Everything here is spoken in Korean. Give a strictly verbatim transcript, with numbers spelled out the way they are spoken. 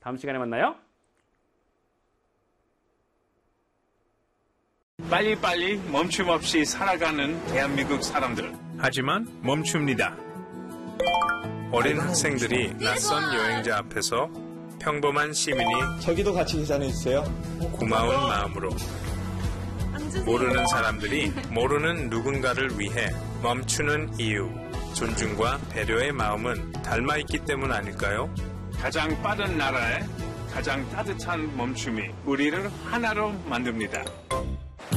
다음 시간에 만나요. 빨리빨리 멈춤 없이 살아가는 대한민국 사람들. 하지만 멈춥니다. 어린 학생들이 낯선 여행자 앞에서 평범한 시민이 저기도 같이 계산해주세요. 고마운 마음으로 모르는 사람들이 모르는 누군가를 위해 멈추는 이유, 존중과 배려의 마음은 닮아있기 때문 아닐까요? 가장 빠른 나라에 가장 따뜻한 멈춤이 우리를 하나로 만듭니다.